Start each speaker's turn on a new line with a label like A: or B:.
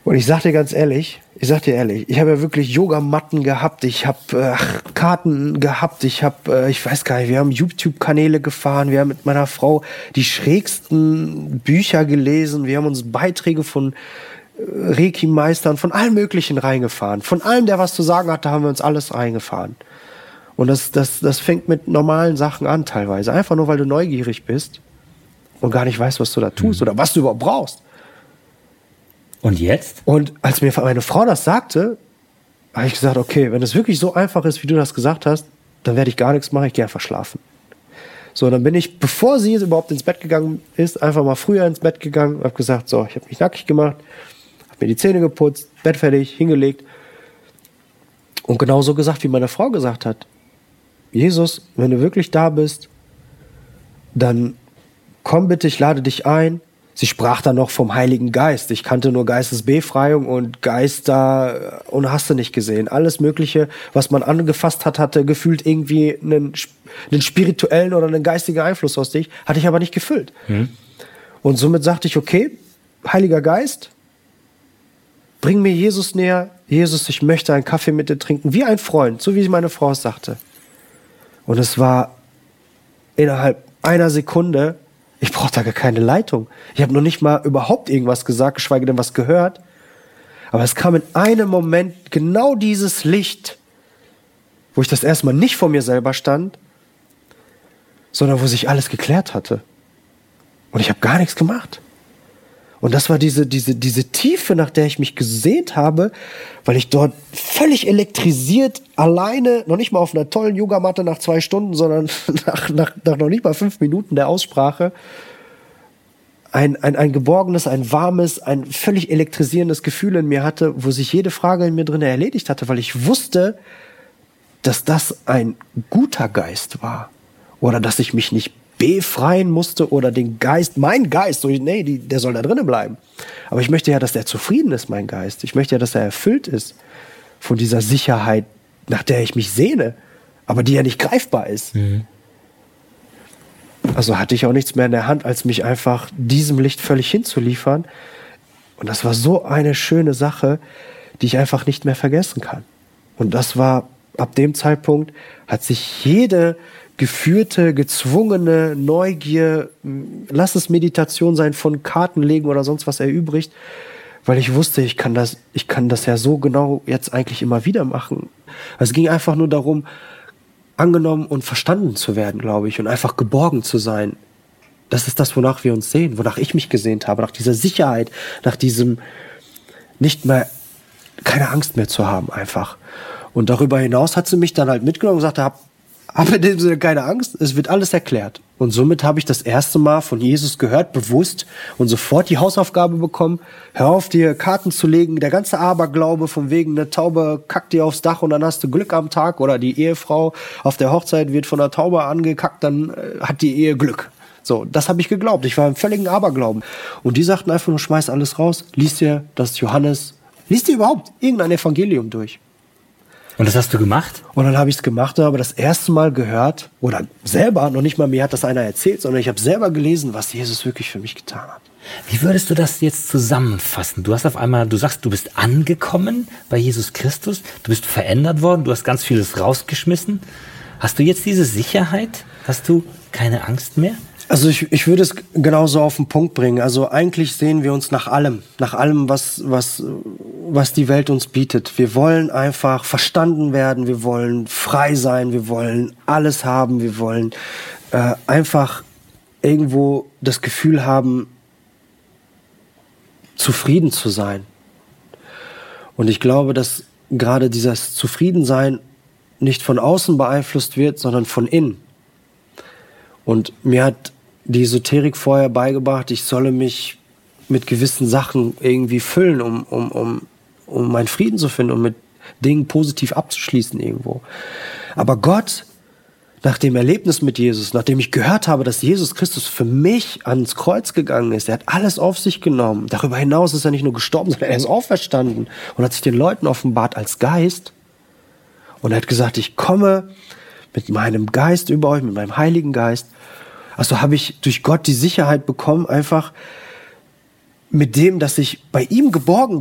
A: Und ich sag dir ehrlich, ich habe ja wirklich Yogamatten gehabt, ich habe Karten gehabt, ich weiß gar nicht, wir haben YouTube-Kanäle gefahren, wir haben mit meiner Frau die schrägsten Bücher gelesen, wir haben uns Beiträge von Reiki-Meistern, von allem Möglichen reingefahren. Von allem, der was zu sagen hatte, haben wir uns alles reingefahren. Und das fängt mit normalen Sachen an teilweise, einfach nur, weil du neugierig bist und gar nicht weißt, was du da tust oder was du überhaupt brauchst.
B: Und jetzt?
A: Und als mir meine Frau das sagte, habe ich gesagt, okay, wenn es wirklich so einfach ist, wie du das gesagt hast, dann werde ich gar nichts machen, ich gehe einfach schlafen. So, dann bin ich, bevor sie überhaupt ins Bett gegangen ist, einfach mal früher ins Bett gegangen und habe gesagt, so, ich habe mich nackig gemacht, habe mir die Zähne geputzt, Bett fertig, hingelegt und genauso gesagt, wie meine Frau gesagt hat, Jesus, wenn du wirklich da bist, dann komm bitte, ich lade dich ein. Sie sprach dann noch vom Heiligen Geist. Ich kannte nur Geistesbefreiung und Geister und hast du nicht gesehen. Alles Mögliche, was man angefasst hat, hatte gefühlt irgendwie einen spirituellen oder einen geistigen Einfluss aus dich, hatte ich aber nicht gefüllt. Und somit sagte ich, okay, Heiliger Geist, bring mir Jesus näher. Jesus, ich möchte einen Kaffee mit dir trinken, wie ein Freund, so wie meine Frau es sagte. Und es war innerhalb einer Sekunde. Ich brauchte da gar keine Leitung. Ich habe noch nicht mal überhaupt irgendwas gesagt, geschweige denn was gehört. Aber es kam in einem Moment genau dieses Licht, wo ich das erstmal nicht vor mir selber stand, sondern wo sich alles geklärt hatte. Und ich habe gar nichts gemacht. Und das war diese Tiefe, nach der ich mich gesehnt habe, weil ich dort völlig elektrisiert, alleine, noch nicht mal auf einer tollen Yogamatte nach 2 Stunden, sondern nach noch nicht mal 5 Minuten der Aussprache, ein geborgenes, ein warmes, ein völlig elektrisierendes Gefühl in mir hatte, wo sich jede Frage in mir drin erledigt hatte, weil ich wusste, dass das ein guter Geist war. Oder dass ich mich nicht befreien musste oder den Geist, mein Geist, der soll da drinnen bleiben. Aber ich möchte ja, dass der zufrieden ist, mein Geist. Ich möchte ja, dass er erfüllt ist von dieser Sicherheit, nach der ich mich sehne, aber die ja nicht greifbar ist. Also hatte ich auch nichts mehr in der Hand, als mich einfach diesem Licht völlig hinzuliefern. Und das war so eine schöne Sache, die ich einfach nicht mehr vergessen kann. Und das war, ab dem Zeitpunkt hat sich jede geführte, gezwungene Neugier, lass es Meditation sein, von Karten legen oder sonst was erübrigt, weil ich wusste, ich kann das ja so genau jetzt eigentlich immer wieder machen. Es ging einfach nur darum, angenommen und verstanden zu werden, glaube ich, und einfach geborgen zu sein. Das ist das, wonach wir uns sehen, wonach ich mich gesehnt habe, nach dieser Sicherheit, nach diesem nicht mehr, keine Angst mehr zu haben einfach. Und darüber hinaus hat sie mich dann halt mitgenommen und gesagt, hab in dem Sinne keine Angst, es wird alles erklärt. Und somit habe ich das erste Mal von Jesus gehört, bewusst, und sofort die Hausaufgabe bekommen, hör auf, dir Karten zu legen, der ganze Aberglaube von wegen, eine Taube kackt dir aufs Dach und dann hast du Glück am Tag, oder die Ehefrau auf der Hochzeit wird von einer Taube angekackt, dann hat die Ehe Glück. So, das habe ich geglaubt, ich war im völligen Aberglauben. Und die sagten einfach nur, schmeiß alles raus, lies dir überhaupt irgendein Evangelium durch.
B: Und das hast du gemacht?
A: Und dann habe ich es gemacht und habe das erste Mal gehört, oder selber, noch nicht mal mir hat das einer erzählt, sondern ich habe selber gelesen, was Jesus wirklich für mich getan hat.
B: Wie würdest du das jetzt zusammenfassen? Du sagst, du bist angekommen bei Jesus Christus, du bist verändert worden, du hast ganz vieles rausgeschmissen. Hast du jetzt diese Sicherheit? Hast du keine Angst mehr?
A: Also ich würde es genauso auf den Punkt bringen. Also eigentlich sehen wir uns nach allem, was die Welt uns bietet. Wir wollen einfach verstanden werden, wir wollen frei sein, wir wollen alles haben, wir wollen einfach irgendwo das Gefühl haben, zufrieden zu sein. Und ich glaube, dass gerade dieses Zufriedensein nicht von außen beeinflusst wird, sondern von innen. Und mir hat die Esoterik vorher beigebracht, ich solle mich mit gewissen Sachen irgendwie füllen, um meinen Frieden zu finden, um mit Dingen positiv abzuschließen irgendwo. Aber Gott, nach dem Erlebnis mit Jesus, nachdem ich gehört habe, dass Jesus Christus für mich ans Kreuz gegangen ist, er hat alles auf sich genommen. Darüber hinaus ist er nicht nur gestorben, sondern er ist auferstanden und hat sich den Leuten offenbart als Geist. Und er hat gesagt, ich komme mit meinem Geist über euch, mit meinem Heiligen Geist. Also habe ich durch Gott die Sicherheit bekommen, einfach mit dem, dass ich bei ihm geborgen